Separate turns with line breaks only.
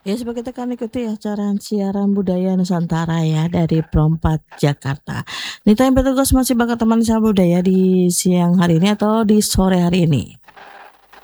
Ya, sebagai kita kan ikuti acara siaran budaya Nusantara ya dari Pro4 Jakarta. Nita yang bertugas masih bakal teman sama budaya di siang hari ini atau di sore hari ini?